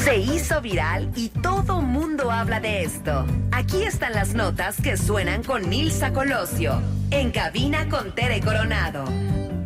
Se hizo viral y todo mundo habla de esto. Aquí están las notas que suenan con Nilsa Colosio. En cabina con Tere Coronado.